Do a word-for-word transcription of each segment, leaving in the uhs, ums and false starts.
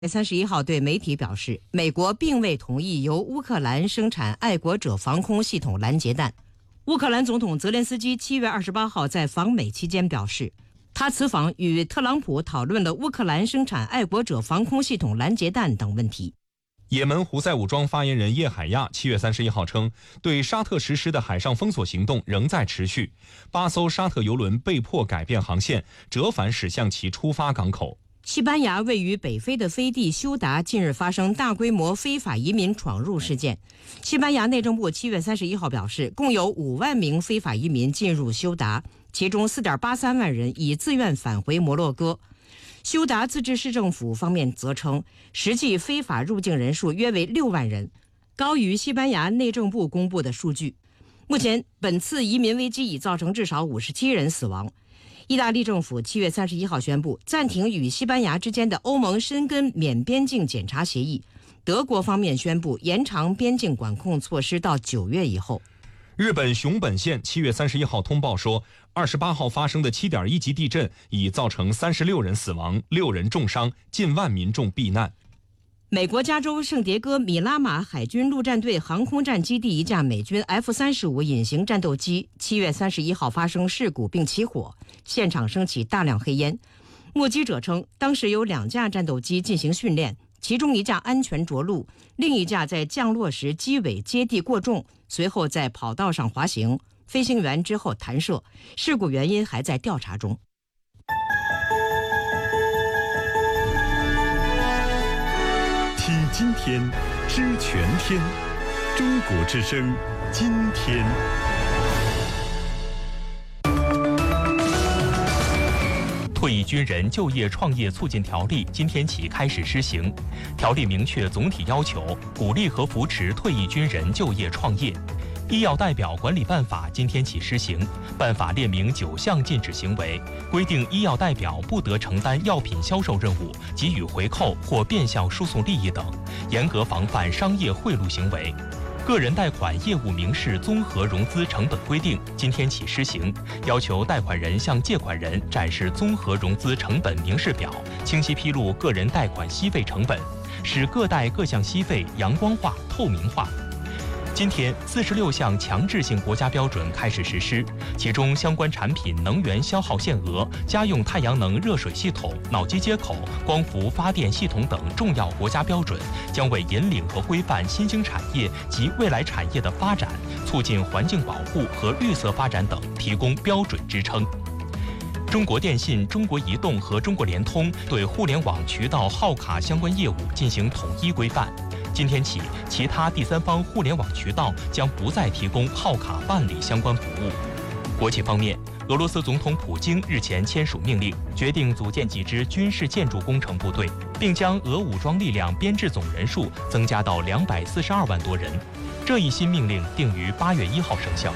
三十一号对媒体表示，美国并未同意由乌克兰生产爱国者防空系统拦截弹。乌克兰总统泽连斯基七月二十八号在访美期间表示，他此访与特朗普讨论了乌克兰生产爱国者防空系统拦截弹等问题。 也门胡塞武装发言人叶海亚七月三十一号称，对沙特实施的海上封锁行动仍在持续，八艘沙特油轮被迫改变航线，折返驶向其出发港口。 西班牙位于北非的飞地休达近日发生大规模非法移民闯入事件。西班牙内政部七月三十一号表示，共有五万名非法移民进入休达，其中 四点八三万人已自愿返回摩洛哥。休达自治市政府方面则称，实际非法入境人数约为六万人，高于西班牙内政部公布的数据。目前，本次移民危机已造成至少五十七人死亡。意大利政府七月三十一号宣布暂停与西班牙之间的欧盟申根免边境检查协议。德国方面宣布延长边境管控措施到九月以后。 日本熊本县七月三十一号通报说，二十八号发生的 七点一 级地震已造成三十六人死亡，六人重伤，近万民众避难。 美国加州圣迭戈米拉马海军陆战队航空战基地一架美军 F 三十五 隐形战斗机七月三十一号发生事故并起火，现场升起大量黑烟。目击者称，当时有两架战斗机进行训练，其中一架安全着陆，另一架在降落时机尾接地过重，随后在跑道上滑行，飞行员之后弹射，事故原因还在调查中。 听今天，知全天，中国之声，今天。 退役军人就业创业促进条例今天起开始施行。条例明确总体要求，鼓励和扶持退役军人就业创业。医药代表管理办法今天起施行，办法列明九项禁止行为，规定医药代表不得承担药品销售任务、给予回扣或变相输送利益等，严格防范商业贿赂行为。个人贷款业务明示综合融资成本规定今天起施行，要求贷款人向借款人展示综合融资成本明示表，清晰披露个人贷款息费成本，使各贷各项息费阳光化、透明化。今天，四十六项强制性国家标准开始实施，其中相关产品能源消耗限额、家用太阳能热水系统、脑机接口、光伏发电系统等重要国家标准，将为引领和规范新兴产业及未来产业的发展，促进环境保护和绿色发展等提供标准支撑。中国电信、中国移动和中国联通对互联网渠道号卡相关业务进行统一规范。今天起，其他第三方互联网渠道将不再提供号卡办理相关服务。国际方面，俄罗斯总统普京日前签署命令，决定组建几支军事建筑工程部队，并将俄武装力量编制总人数增加到两百四十二万多人。这一新命令定于八月一号生效。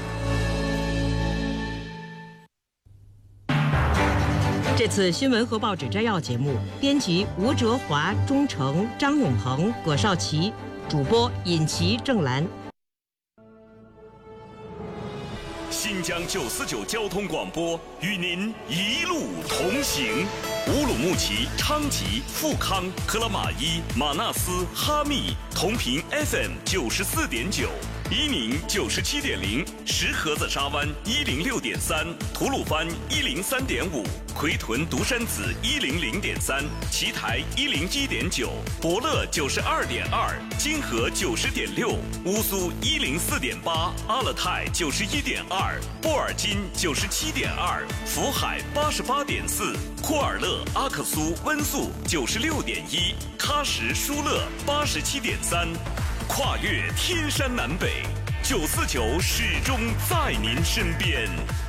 这次新闻和报纸摘要节目，编辑吴哲华、钟诚、张永恒、葛少奇，主播尹奇、郑兰。 新疆九四九交通广播与您一路同行。乌鲁木齐、昌吉、富康、克拉玛依、马纳斯、哈密同频 F M 九十四点九。伊宁九十七点零，石河子沙湾一零六点三，吐鲁番一零三点五，奎屯独山子一零零点三，奇台一零一点九，博乐九十二点二，金河九十点六，乌苏一零四点八，阿勒泰九十一点二，布尔津九十七点二，福海八十八点四，库尔勒、阿克苏、温宿九十六点一，喀什、舒勒八十七点三。跨越天山南北，九四九始终在您身边。